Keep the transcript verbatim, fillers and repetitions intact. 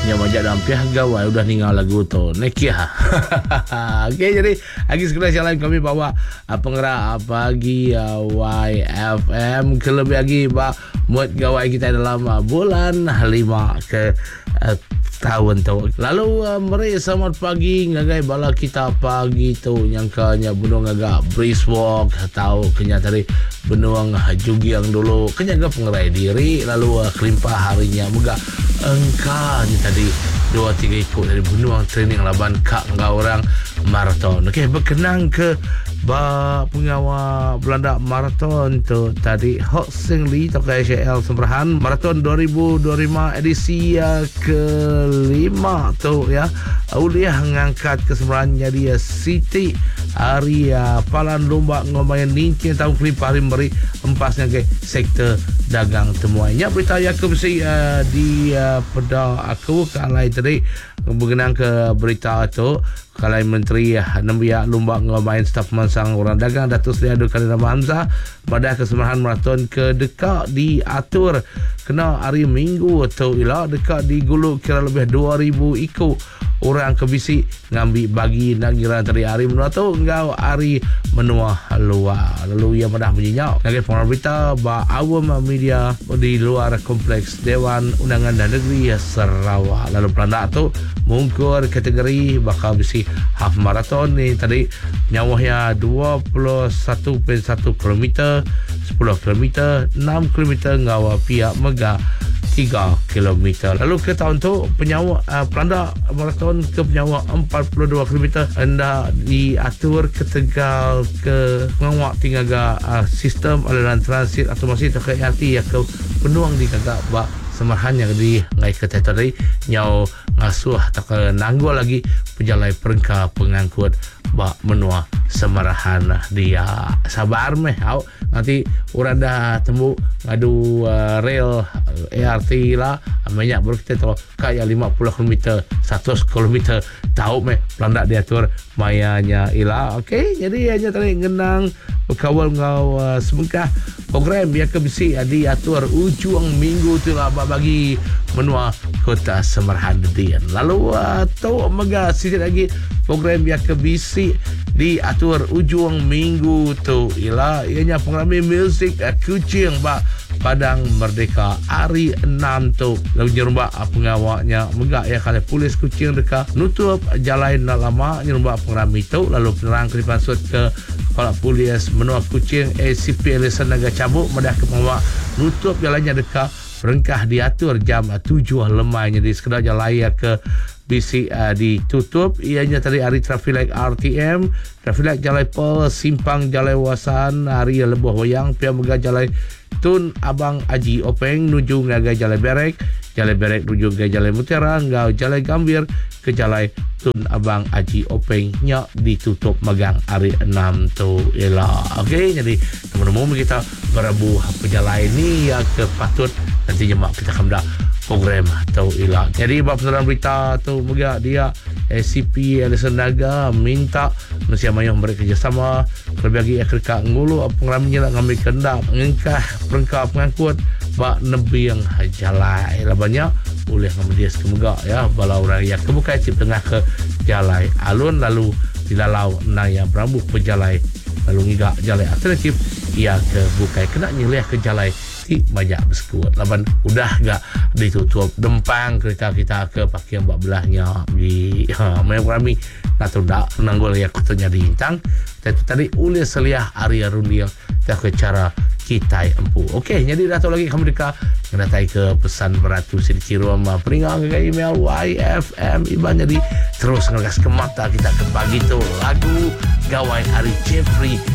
Nya majak dampiah gawai udah ninggal lagu tu nekiah. Okey, jadi lagi sekedar jalan kami bawa uh, penggerak uh, pagi uh, Y F M kelebih lagi ba muat gawai kita dalam uh, bulan lima ke uh, tahun tu. Lalu uh, meri selamat pagi ngagai bala kita pagi tu nyangkanya benung agak brisk walk tahu kenya tadi benung uh, jogging dulu kenya agak pengerai diri lalu uh, kelimpah harinya muga engkanya tadi dua tiga ikut dari benung training laban kak enggak orang maraton. Okey, berkenang ke ba pengawal Belanda maraton tu tadi Hok Seng Lee tokai S L Sembrahan maraton dua ribu dua puluh lima edisi uh, kelima tu ya. Uliah ngangkat kesembrahan jadi uh, Siti Aria Palan lomba ngomayan nincin tahun kelima hari beri empasnya ke sektor dagang temuannya berita yang aku mesti uh, di uh, pada aku kalai tadi berkenaan ke berita tu kalai menteri uh, nambia lomba ngomayan staf mansang orang dagang Datuk Seri Abdul Kadir Hamzah pada kesembrahan maraton ke dekat diatur kena hari Minggu atau ialah dekat di Gulu kira lebih dua ribu ikut orang kebisi ngambil bagi nak kira tadi hari menua tu engkau hari menua luar lalu ia pada menyinyau lagi pengarah berita bahawa awam media di luar kompleks Dewan Undangan dan Negeri Sarawak lalu pelanda tu mungkur kategori bakal bisi half marathon ni tadi nyawahnya dua puluh satu perpuluhan satu kilometer sepuluh kilometer enam kilometer ngawa pihak mega tiga kilometer. Lalu ke tahun tu penyawa uh, pelanda maraton ke penyawa empat puluh dua kilometer anda diatur ke Tegal ke ngawak tinggal uh, sistem aliran transit atau masih terkait arti ya ke penuang di kagak bak semarahan yang di ngai ke tadi nyau ngasuh tak nanggul lagi pejalai perengka pengangkut bak menua semarahan dia sabar meh au nanti orang dah temu ngadu uh, rail A R T lah banyak baru kita tahu kayak lima puluh kilometer seratus kilometer tahu meh pelanda diatur mayanya ila. Okey, jadi hanya tadi ngenang berkawal ngau uh, semengkah program yang kebisi uh, diatur ujung minggu tu lah bagi menua kota Semarahan Dian. Lalu uh, tahu mega sikit lagi program yang kebisi diatur ujung minggu tu ialah ianya pengrami muzik uh, kucing ba Padang Merdeka hari enam tu lalu nyerumba pengawaknya megak ya kali polis kucing deka nutup jalan lama nyerumba pengrami tu lalu penerang kelipan sud ke kepala polis menua kucing A C P Elisan Naga Cabuk medah ke pengawak nutup jalannya deka rengkah diatur jam tujuh lemahnya di sekedar jalan ke bisi uh, ditutup ianya tadi hari traffic light R T M traffic light Jalai Pel simpang Jalai Wasan hari lebuh wayang pihak megah Jalai Tun Abang Aji Openg nuju ngagai Jalai Berek Jalai Berek nuju ngagai Jalai Mutiara ngau Jalai Gambir ke Jalai Tun Abang Aji Openg nya ditutup megang hari enam tu ialah. Okey, jadi teman-teman kita berabu pejalai ni ya ke patut nanti jemak kita akan dah program atau ialah. Jadi bab penerangan berita tu mega dia A C P Elisan Naga minta manusia mayang bekerjasama lebih lagi akhirnya ngulu pengraminya nak ngambil kendak ngengkah perengkap pengangkut bak nebi yang jalai lah banyak boleh ngambil dia sekemuga ya bala orang yang kebuka cip tengah ke jalai alun lalu dilalau naya berambut pejalai lalu ngigak jalai alternatif ia ke bukai kena nyelih ke jalai ti banyak bersekut laban udah gak ditutup dempang kereta kita ke pakai buat belahnya di ha main kami atau dak nanggul ya kutunya di intang tadi oleh seliah area rundiang tak ke cara kita empu. Okey, jadi dah tahu lagi kamu dekat ngedatai ke pesan beratu sedikit rumah peringat ke email Y F M Iban jadi terus ngegas ke mata kita ke pagi tu lagu gawai Ari Jeffrey